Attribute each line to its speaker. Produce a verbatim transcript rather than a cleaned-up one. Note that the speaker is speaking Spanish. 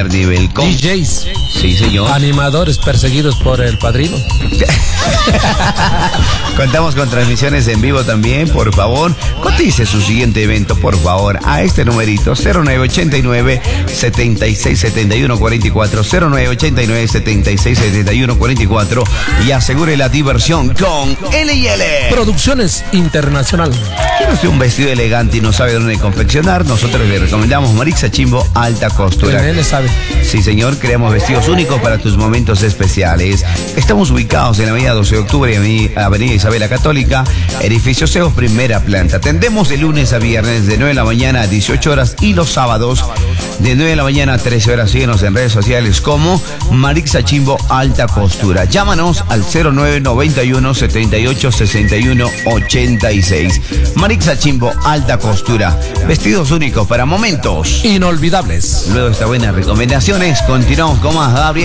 Speaker 1: primer nivel. Con...
Speaker 2: D Js.
Speaker 1: Sí, señor.
Speaker 2: Animadores perseguidos por el padrino.
Speaker 1: Contamos con transmisiones en vivo también, por favor. Cotice su siguiente evento, por favor, a este numerito cero nueve ochenta y nueve, setenta y seis setenta y uno cuarenta y cuatro, cero nueve ochenta y nueve, setenta y seis setenta y uno cuarenta y cuatro y asegure la diversión con L y L.
Speaker 2: Producciones Internacional.
Speaker 1: ¿Quiere usted un vestido elegante y no sabe dónde confeccionar? Nosotros le recomendamos Marixa Chimbo Alta Costura.
Speaker 2: El nene sabe.
Speaker 1: Sí, señor, creamos vestidos únicos para tus momentos especiales. Estamos ubicados en la avenida doce de octubre y avenida Isabela Católica, edificio Ceos, primera planta. Atendemos de lunes a viernes de nueve de la mañana a dieciocho horas y los sábados de nueve de la mañana a trece horas. Síguenos en redes sociales como Marixa Chimbo Alta Costura. Llámanos al cero nueve noventa y uno, setenta y ocho, sesenta y uno, ochenta y seis. Marixa Chimbo Alta Costura. Vestidos únicos para momentos
Speaker 2: inolvidables.
Speaker 1: Luego de estas buenas recomendaciones, continuamos con más, Gabriel.